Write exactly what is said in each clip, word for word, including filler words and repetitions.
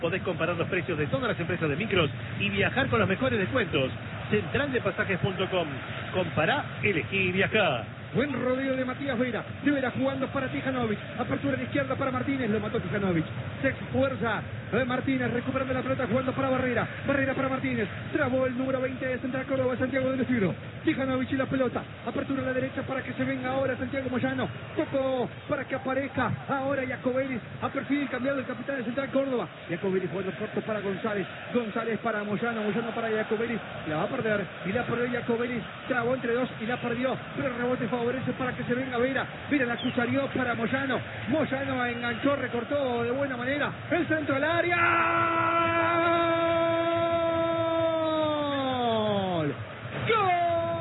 Podés comparar los precios de todas las empresas de micros y viajar con los mejores descuentos. central de pasajes punto com. Compará, elegí y viajá. Buen rodeo de Matías Vera. De Vera jugando para Tijanovic. Apertura en la izquierda para Martínez. Lo mató Tijanovic. Se esfuerza. Eh, Martínez recuperando la pelota jugando para Barrera. Barrera para Martínez. Trabó el número veinte de Central Córdoba, Santiago del Estero. Tijanovic y la pelota. Apertura a la derecha para que se venga ahora Santiago Moyano. Tocó para que aparezca ahora Jacobelis. A perfil cambiado el capitán de Central Córdoba. Jacobelis jugando corto para González. González para Moyano. Moyano para Jacobelis. La va a perder. Y la perdió Jacobelis. Trabó entre dos y la perdió. Pero el rebote favorece para que se venga Vera. Vera la acusarió para Moyano. Moyano enganchó, recortó de buena manera. El centro al área. ¡Gol! ¡Gol!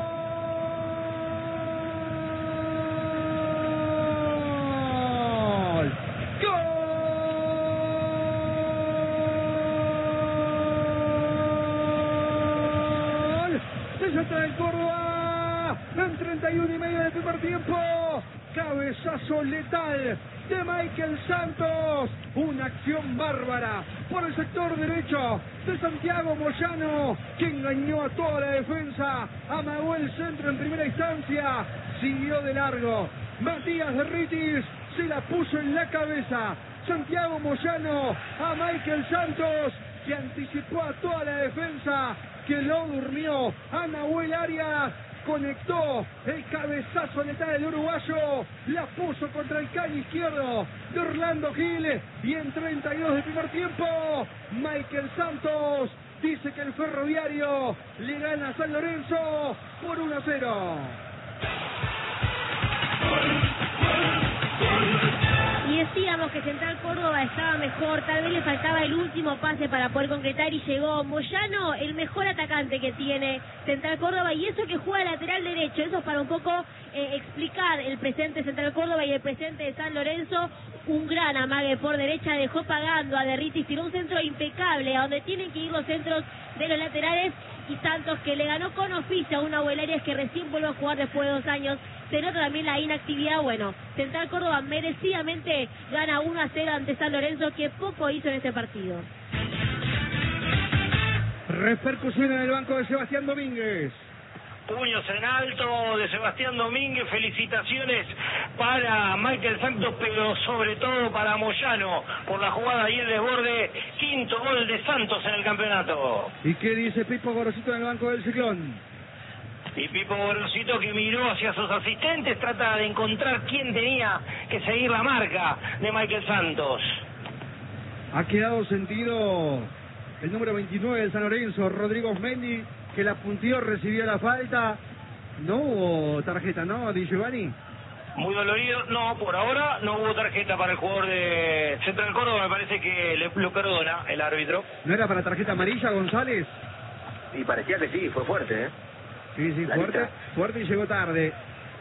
¡Gol! Se trata el Córdoba en treinta y uno y medio del primer tiempo. Cabezazo letal de Michael Santos. Una acción bárbara por el sector derecho de Santiago Moyano, que engañó a toda la defensa. Amagó el centro en primera instancia. Siguió de largo. Matías Derritis se la puso en la cabeza. Santiago Moyano a Michael Santos, que anticipó a toda la defensa, que lo durmió. A Nahuel Arias conectó el cabezazo letal del uruguayo, la puso contra el caño izquierdo de Orlando Gil, y en treinta y dos del primer tiempo Michael Santos dice que el Ferroviario le gana a San Lorenzo por uno a cero. Y decíamos que Central Córdoba estaba mejor, tal vez le faltaba el último pase para poder concretar, y llegó Moyano, el mejor atacante que tiene Central Córdoba, y eso que juega lateral derecho. Eso es para un poco eh, explicar el presente de Central Córdoba y el presente de San Lorenzo. Un gran amague por derecha, dejó pagando a Derritis, tiró un centro impecable a donde tienen que ir los centros de los laterales, y Santos, que le ganó con oficio a una Nahuel Arias que recién vuelve a jugar después de dos años. Se nota también la inactividad. Bueno, Central Córdoba merecidamente gana uno a cero ante San Lorenzo, que poco hizo en este partido. Repercusión en el banco de Sebastián Domínguez. Puños en alto de Sebastián Domínguez. Felicitaciones para Michael Santos, pero sobre todo para Moyano por la jugada y el desborde. Quinto gol de Santos en el campeonato. ¿Y qué dice Pipo Gorosito en el banco del Ciclón? Y Pipo Gorosito, que miró hacia sus asistentes, trata de encontrar quién tenía que seguir la marca de Michael Santos. Ha quedado sentido el número veintinueve de San Lorenzo, Rodrigo Osmendi, que la puntió, recibió la falta. No hubo tarjeta, ¿no, Di Giovanni? Muy dolorido. No, por ahora no hubo tarjeta para el jugador de Central Córdoba. Me parece que le, lo perdona el árbitro. ¿No era para tarjeta amarilla, González? Y parecía que sí, fue fuerte, ¿eh? Sí, sí, fuerte, fuerte y llegó tarde.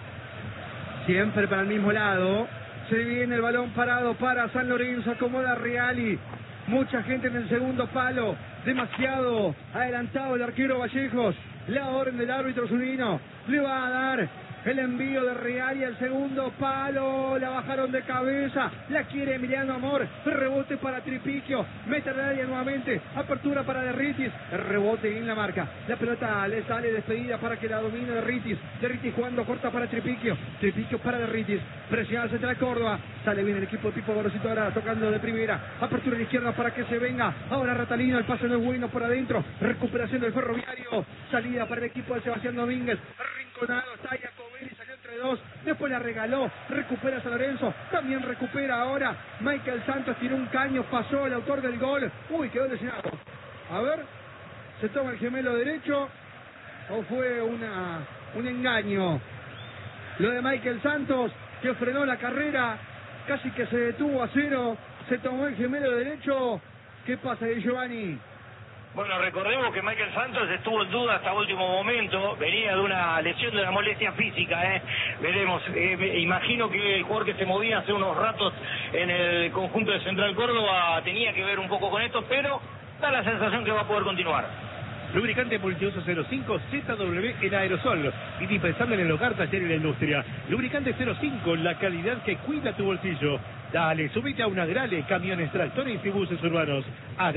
Siempre para el mismo lado. Se viene el balón parado para San Lorenzo. Acomoda Reali. Mucha gente en el segundo palo. Demasiado adelantado el arquero Vallejos. La orden del árbitro Zunino. Le va a dar el envío de Reali al segundo palo. La bajaron de cabeza. La quiere Emiliano Amor. Rebote para Tripiquio. Mete al área nuevamente. Apertura para Derritis. El rebote en la marca. La pelota le sale despedida para que la domine Derritis. Derritis jugando corta para Tripiquio. Tripiquio para Derritis. Presiona al Central Córdoba. Sale bien el equipo de Pipo Gorosito ahora tocando de primera. Apertura en la izquierda para que se venga. Ahora Ratalino. El pase no es bueno por adentro. Recuperación del Ferroviario. Salida para el equipo de Sebastián Domínguez. Rinconado. Está Jacobelis. Salió entre dos. Después la regaló. Recupera San Lorenzo. También recupera ahora Michael Santos. Tiró un caño. Pasó el autor del gol. Uy, quedó lesionado. A ver. ¿Se toma el gemelo derecho o fue una un engaño? Lo de Michael Santos, que frenó la carrera. Casi que se detuvo a cero. Se tomó el gemelo derecho. ¿Qué pasa ahí, Giovanni? Bueno, recordemos que Michael Santos estuvo en duda hasta último momento, venía de una lesión, de una molestia física, ¿eh? Veremos, eh, me imagino que el jugador que se movía hace unos ratos en el conjunto de Central Córdoba tenía que ver un poco con esto, pero da la sensación que va a poder continuar. Lubricante multiuso cero cinco Z W en aerosol. Indispensable en el hogar, taller y la industria. Lubricante cero cinco, la calidad que cuida tu bolsillo. Dale, subite a una Agrale, camiones, tractores y buses urbanos.